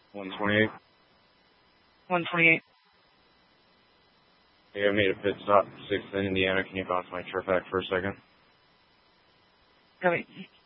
128. 128. Hey, I made a pit stop, 6th in Indiana. Can you bounce my Trifac for a second? Copy.